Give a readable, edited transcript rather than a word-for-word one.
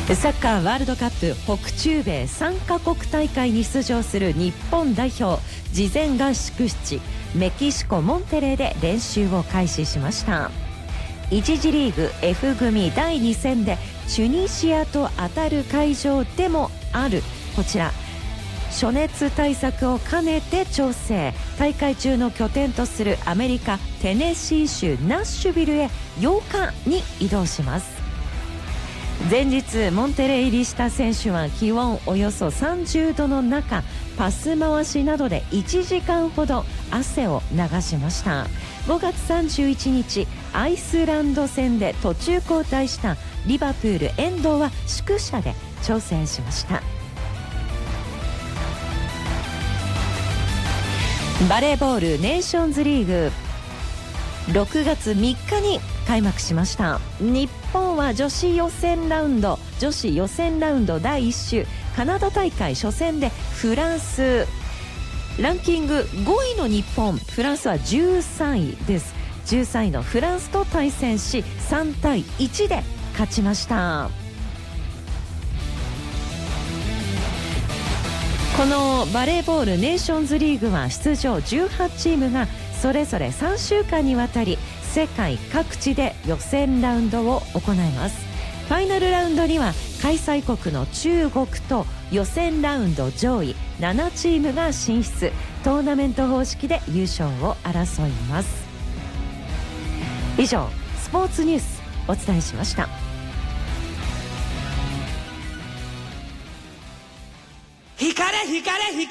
サッカーワールドカップ北中米3カ国大会に出場する日本代表、事前合宿地メキシコモンテレーで練習を開始しました。1次リーグ F 組第2戦でチュニジアと当たる会場でもあるこちら、暑熱対策を兼ねて調整。大会中の拠点とするアメリカテネシー州ナッシュビルへ8日に移動します。前日モンテレー入りした選手は気温およそ30度の中、パス回しなどで1時間ほど汗を流しました。5月31日アイスランド戦で途中交代したリバプール遠藤は宿舎で調整しました。バレーボールネーションズリーグ6月3日に開幕しました。日本は女子予選ラウンド第1週カナダ大会初戦でフランス、ランキング5位の日本、フランスは13位です。13位のフランスと対戦し3対1で勝ちました。このバレーボールネーションズリーグは出場18チームがそれぞれ3週間にわたり世界各地で予選ラウンドを行います。ファイナルラウンドには開催国の中国と予選ラウンド上位7チームが進出。トーナメント方式で優勝を争います。以上スポーツニュースお伝えしました。 光れ光れ光れ